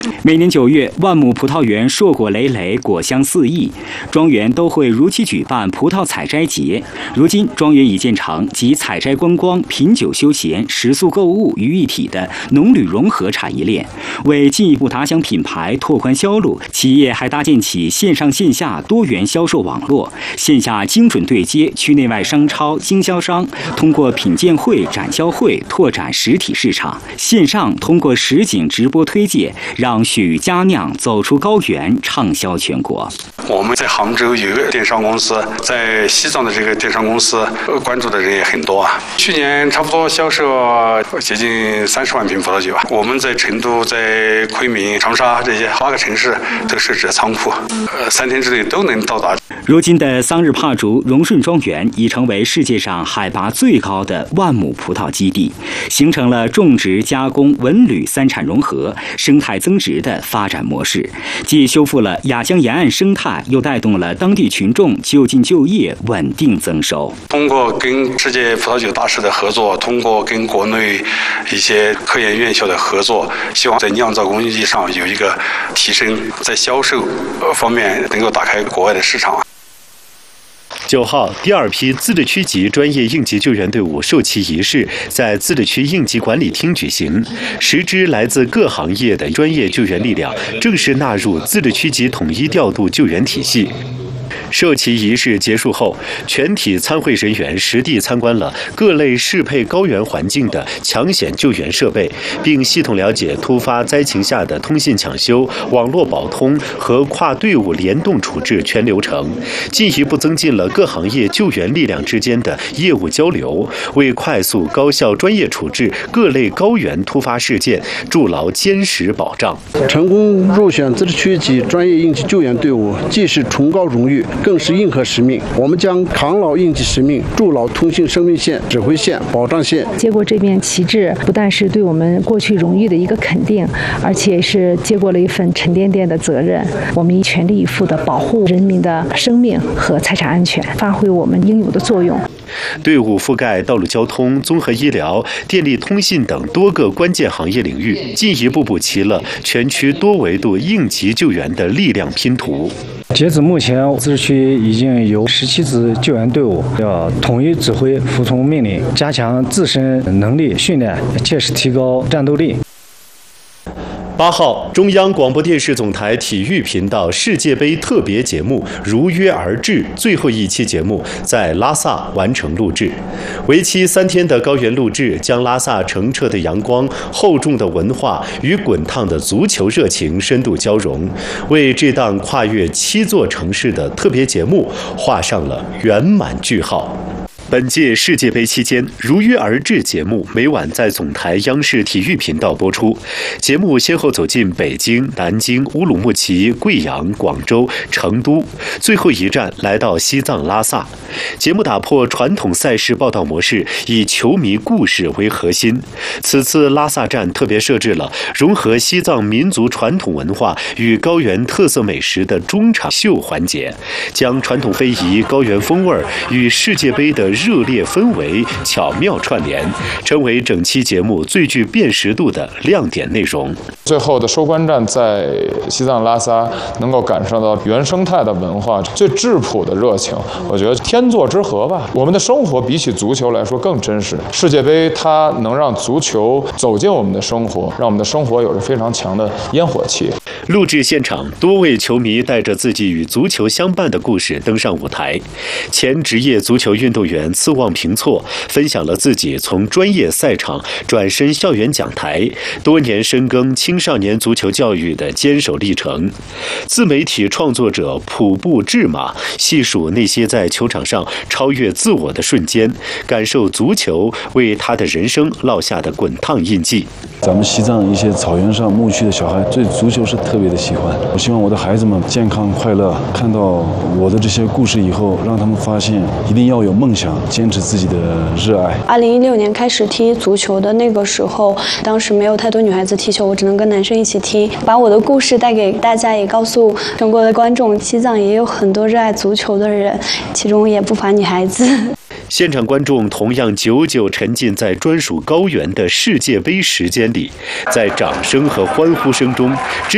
每年9月，万亩葡萄园硕果累累，果香四溢，庄园都会如期举办葡萄采摘节。如今，庄园已建成集采摘观光、品酒休闲、食宿购物于一体的农旅融合产业链。为进一步打响品牌、拓宽销路，企业还搭建起线上线下多元销售网络，线下精准对接区内外商超、经销商，通过品鉴会、展销会拓展实体市场；线上通过实景直播推介，让雪域佳酿走出高原，畅销全国。 我们在杭州有一个电商公司，在西藏的这个电商公司关注的人也很多啊。去年差不多销售接近30万瓶葡萄酒啊。我们在成都、在昆明、长沙这些8个城市都设置了仓库，3天之内都能到达。 如今的桑日帕竹荣顺庄园已成为世界上海拔最高的万亩葡萄基地，形成了种植、加工、文旅3产融合、生态增值的发展模式，既修复了雅江沿岸生态，又带动了当地群众就近就业，稳定增收。 通过跟世界葡萄酒大师的合作，通过跟国内一些科研院校的合作，希望在酿造工艺上有一个提升，在销售方面能够打开国外的市场。 9号，第2批自治区级专业应急救援队伍授旗仪式在自治区应急管理厅举行，10支来自各行业的专业救援力量正式纳入自治区级统一调度救援体系。授旗仪式结束后，全体参会人员实地参观了各类适配高原环境的抢险救援设备，并系统了解突发灾情下的通信抢修、网络保通和跨队伍联动处置全流程，进一步增进了各行业救援力量之间的业务交流，为快速高效专业处置各类高原突发事件筑牢坚实保障。 成功入选自治区级专业应急救援队伍，既是崇高荣誉，更是硬核使命。我们将扛牢应急使命，筑牢通信生命线、指挥线、保障线。 接过这面旗帜，不但是对我们过去荣誉的一个肯定，而且是接过了一份沉甸甸的责任。我们全力以赴地保护人民的生命和财产安全，发挥我们应有的作用。 队伍覆盖道路交通、综合医疗、电力通信等多个关键行业领域，进一步补齐了全区多维度应急救援的力量拼图。 截止目前，自治区已经有17支救援队伍，要统一指挥、服从命令，加强自身能力训练，切实提高战斗力。 8号，中央广播电视总台体育频道世界杯特别节目《如约而至》最后一期节目在拉萨完成录制。为期3天的高原录制，将拉萨澄澈的阳光、厚重的文化与滚烫的足球热情深度交融，为这档跨越7座城市的特别节目画上了圆满句号。本届世界杯期间，《如约而至》节目每晚在总台央视体育频道播出。节目先后走进北京、南京、乌鲁木齐、贵阳、广州、成都，最后一站来到西藏拉萨。节目打破传统赛事报道模式，以球迷故事为核心。此次拉萨站特别设置了融合西藏民族传统文化与高原特色美食的中场秀环节，将传统非遗、高原风味与世界杯的热烈氛围巧妙串联，成为整期节目最具辨识度的亮点内容。 最后的收官站在西藏拉萨，能够感受到原生态的文化、最质朴的热情，我觉得天作之合吧。我们的生活比起足球来说更真实。世界杯它能让足球走进我们的生活，让我们的生活有着非常强的烟火气。 录制现场，多位球迷带着自己与足球相伴的故事登上舞台。前职业足球运动员次旺平措分享了自己从专业赛场转身校园讲台，多年深耕青少年足球教育的坚守历程。自媒体创作者普布智马细数那些在球场上超越自我的瞬间，感受足球为他的人生烙下的滚烫印记。 咱们西藏一些草原上牧区的小孩对足球是特别的喜欢，我希望我的孩子们健康快乐，看到我的这些故事以后，让他们发现一定要有梦想，坚持自己的热爱。 2016年开始踢足球的那个时候，当时没有太多女孩子踢球，我只能跟男生一起踢，把我的故事带给大家，也告诉全国的观众，西藏也有很多热爱足球的人，其中也不乏女孩子。 现场观众同样久久沉浸在专属高原的世界杯时间里，在掌声和欢呼声中，